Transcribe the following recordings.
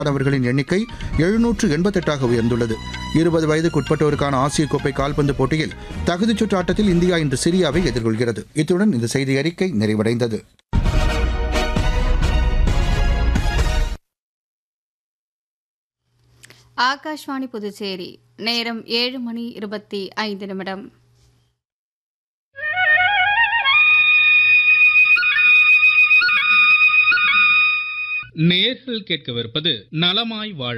அவர்களின் எண்ணிக்கை 788ஆக உயர்ந்துள்ளது. 20 வயதுக்குட்பட்டோருக்கான ஆசிய கோப்பை கால்பந்து போட்டியில் தகுதிச் சுற்று ஆட்டத்தில் இந்தியா இன்று சிரியாவை எதிர்கொள்கிறது. இத்துடன் இந்த செய்தி அறிக்கை நிறைவடைந்தது. ஆகாஷ்வாணி புதுச்சேரி. நேரம் 7:25. நேயர்கள் கேட்கவிருப்பது நலமாய் வாழ.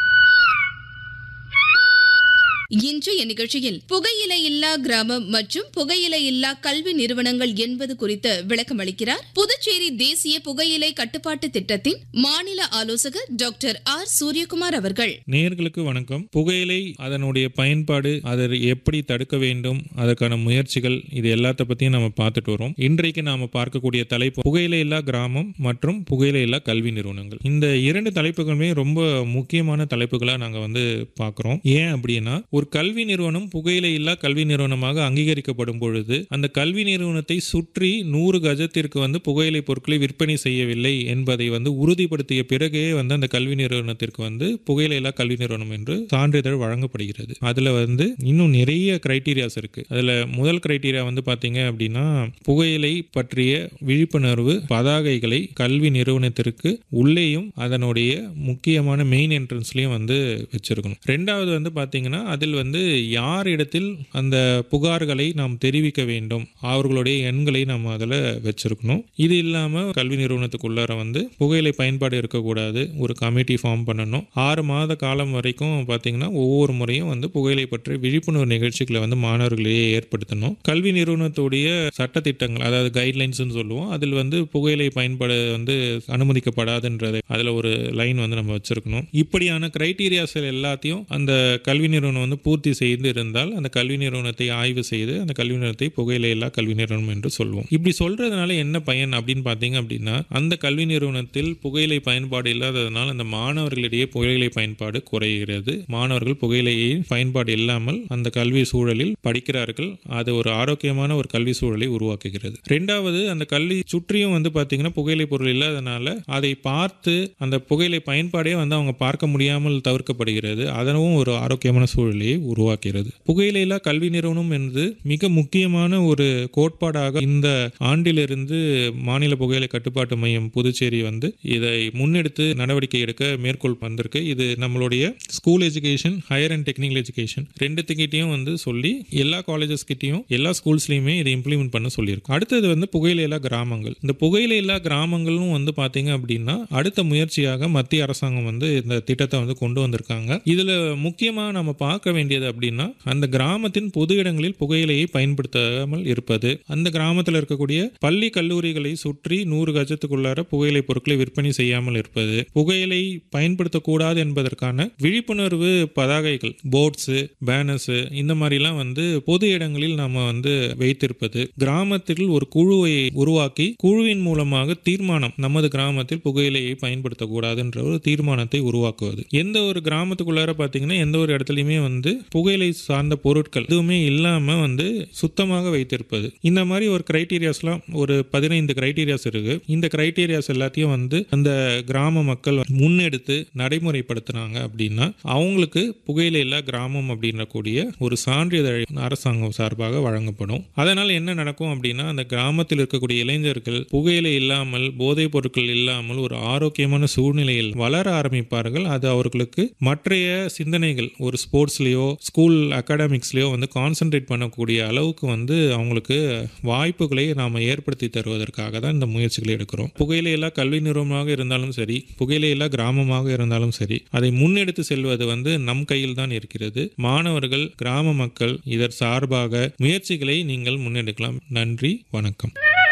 இன்றைய நிகழ்ச்சியில் புகையிலை இல்லா கிராமம் மற்றும் புகையிலை இல்லா கல்வி நிறுவனங்கள் என்பது குறித்து விளக்கம் அளிக்கிறார் புதுச்சேரி தேசிய புகையிலை கட்டுப்பாட்டு திட்டத்தின் மாநில ஆலோசகர் டாக்டர் ஆர் சூரியகுமார் அவர்கள். நேயர்களுக்கு வணக்கம். புகையிலை, அதனுடைய பயன்பாடு, அதை எப்படி தடுக்க வேண்டும், அதற்கான முயற்சிகள், இது எல்லாத்த பத்தியும் நம்ம பார்த்துட்டு வரோம். இன்றைக்கு நாம பார்க்கக்கூடிய தலைப்பு புகையிலை இல்லா கிராமம் மற்றும் புகையிலை இல்லா கல்வி நிறுவனங்கள். இந்த இரண்டு தலைப்புகளுமே ரொம்ப முக்கியமான தலைப்புகளா நாங்க பார்க்கிறோம். ஏன் அப்படின்னா, ஒரு கல்வி நிறுவனம் புகையிலை இல்லா கல்வி நிறுவனமாக அங்கீகரிக்கப்படும் பொழுது அந்த கல்வி நிறுவனத்தை சுற்றி 100 கஜத்திற்கு புகையிலை பொருட்களை விற்பனை செய்யவில்லை என்பதை உறுதிப்படுத்திய பிறகே அந்த கல்வி நிறுவனத்திற்கு புகையிலை இல்லா கல்வி நிறுவனம் என்று சான்றிதழ் வழங்கப்படுகிறது. அதுல இன்னும் நிறைய கிரைட்டீரியாஸ் இருக்கு. அதுல முதல் கிரைட்டீரியா பாத்தீங்க அப்படின்னா, புகையிலை பற்றிய விழிப்புணர்வு பதாகைகளை கல்வி நிறுவனத்திற்கு உள்ளேயும் அதனுடைய முக்கியமான மெயின் என்ட்ரன்ஸ்லயும் வச்சிருக்கணும். ரெண்டாவது பாத்தீங்கன்னா, அதில் யார் இடத்தில் அந்த புகார்களை நாம் தெரிவிக்க வேண்டும், அவர்களுடைய எண்களை நாம் அதில் வச்சிருக்கணும். இது இல்லாம கல்வி நிறுவனத்துக்குள்ளார புகையிலை பயன்பாடு இருக்கக்கூடாது. ஒரு கமிட்டி ஃபார்ம் பண்ணணும். 6 மாத காலம் வரைக்கும் பாத்தீங்கன்னா ஒவ்வொரு முறையும் புகையிலை பற்றி விழிப்புணர்வு நிகழ்ச்சிகளை மாணவர்களையே ஏற்படுத்தணும். கல்வி நிறுவனத்துடைய சட்டத்திட்டங்கள், அதாவது கைட்லைன்ஸ் சொல்லுவோம், அதில் புகையிலை பயன்பாடு அனுமதிக்கப்படாதுன்றது அதுல ஒரு லைன் நம்ம வச்சிருக்கணும். இப்படியான கிரைட்டீரியாஸ் எல்லாத்தையும் அந்த கல்வி நிறுவனம் பூர்த்தி செய்து இருந்தால் அந்த கல்வி நிறுவனத்தை ஆய்வு செய்து அந்த கல்வி நிறுவனத்தை புகையிலை இல்லா கல்வி நிறுவனம் என்று சொல்வோம். இப்படி சொல்றதுனால என்ன பயன் அப்படின்னு பாத்தீங்க அப்படின்னா, அந்த கல்வி நிறுவனத்தில் புகையிலை பயன்பாடு இல்லாததுனால அந்த மாணவர்களிடையே புகையிலை பயன்பாடு குறைகிறது. மாணவர்கள் புகையிலையை பயன்பாடு இல்லாமல் அந்த கல்வி சூழலில் படிக்கிறார்கள். அது ஒரு ஆரோக்கியமான ஒரு கல்வி சூழலை உருவாக்குகிறது. ரெண்டாவது, அந்த கல்வி சுற்றியும் பாத்தீங்கன்னா புகையிலை பொருள் இல்லாதனால அதை பார்த்து அந்த புகையிலை பயன்பாடே அவங்க பார்க்க முடியாமல் தவிர்க்கப்படுகிறது. அதனவும் ஒரு ஆரோக்கியமான சூழலை உருவாக்கிறது. புகையிலை இல்லா கல்வி நிறுவனம் என்று மிக முக்கியமான ஒரு கோட்பாடாக இந்த ஆண்டிலிருந்து மாநில புகையிலை கட்டுப்பாட்டு மையம் புதுச்சேரி இதை முன்னெடுத்து நடவடிக்கை எடுக்க மேற்கொள் வந்திருக்கு. இது நம்மளுடைய school education, higher and technical education ரெண்டுத்துக்கிட்டையும் சொல்லி எல்லா காலேஜஸ் கிட்டையும் எல்லா ஸ்கூல்ஸ்லயுமே இதை இம்ப்ளிமெண்ட் பண்ண சொல்லியிருக்கும். அடுத்தது புகையிலை இல்லா கிராமங்கள். இந்த புகையிலை இல்லா கிராமங்களும் பாத்தீங்க அப்படின்னா அடுத்த முயற்சியாக மத்திய அரசாங்கம் இந்த திட்டத்தை கொண்டு வந்திருக்காங்க. இதுல முக்கியமா நம்ம பார்க்க வேண்டியது அப்படின்னா, அந்த கிராமத்தின் பொது இடங்களில் புகையிலையை பயன்படுத்தாமல் இருப்பது, அந்த கிராமத்தில் இருக்கக்கூடிய பள்ளி கல்லூரிகளை சுற்றி 100 கஜத்துக்குள்ளார புகையிலை பொருட்களை விற்பனை செய்யாமல் இருப்பது, புகையிலை பயன்படுத்தக்கூடாது என்பதற்கான விழிப்புணர்வு பதாகைகள், போர்ட்ஸ், பேனர்ஸ், இந்த மாதிரிலாம் பொது இடங்களில் நாம வைத்திருப்பது, கிராமத்தில் ஒரு குழுவை உருவாக்கி குழுவின் மூலமாக தீர்மானம், நமது கிராமத்தில் புகையிலையை பயன்படுத்தக்கூடாது என்ற ஒரு தீர்மானத்தை உருவாக்குவது. எந்த ஒரு கிராமத்துக்குள்ளார பாத்தீங்கன்னா எந்த ஒரு இடத்துலயுமே புகையிலை சார்ந்த பொருட்கள் எதுவுமே இல்லாம சுத்தமாக வைத்திருப்பது. இந்த மாதிரி ஒரு கிரைட்டீரியாஸ்லாம் ஒரு 15 கிரைட்டீரியாஸ் இருக்கு. இந்த கிரைட்டீரியாஸ் எல்லாத்தையும் அந்த கிராம மக்கள் முன்னெடுத்து நடைமுறைப்படுத்தினாங்க அப்படின்னா அவங்களுக்கு புகையிலை இல்லா கிராமம் அப்படின்ற கூடிய ஒரு சான்றிதழ் அரசாங்கம் சார்பாக வழங்கப்படும். அதனால என்ன நடக்கும் அப்படின்னா, அந்த கிராமத்தில் இருக்கக்கூடிய இளைஞர்கள் புகையிலை இல்லாமல், போதைப் பொருட்கள் இல்லாமல் ஒரு ஆரோக்கியமான சூழ்நிலையில் வளர ஆரம்பிப்பார்கள். அது அவர்களுக்கு மற்றைய சிந்தனைகள், ஒரு ஸ்போர்ட்ஸ்லயோ ஸ்கூல் அகாடமிக்ஸ்லயோ கான்சென்ட்ரேட் பண்ணக்கூடிய அளவுக்கு அவங்களுக்கு வாய்ப்புகளை நாம ஏற்படுத்தி தருவதற்காக தான் இந்த முயற்சிகளை எடுக்கிறோம். புகையிலை இல்லா கல்வி நிறுவனமாக இருந்தாலும் சரி, புகையிலை இல்லா கிராமமாக இருந்தாலும் சரி, அதை முன்னெடுத்து செல்வது நம் கையில் தான் இருக்கிறது. மாணவர்கள், கிராம மக்கள் இதற்கு சார்பாக முயற்சிகளை நீங்கள் முன்னெடுக்கலாம். நன்றி, வணக்கம்.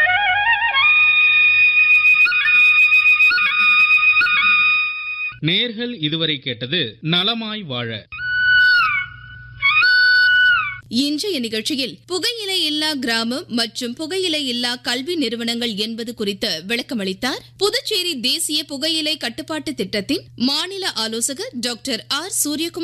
நேயர்கள் இதுவரை கேட்டது நலமாய் வாழ. இன்றைய நிகழ்ச்சியில் புகையிலை இல்லா கிராமம் மற்றும் புகையிலை இல்லா கல்வி நிறுவனங்கள் என்பது குறித்து விளக்கமளித்தார் புதுச்சேரி தேசிய புகையிலை கட்டுப்பாட்டு திட்டத்தின் மாநில ஆலோசகர் டாக்டர் ஆர் சூரியகுமார்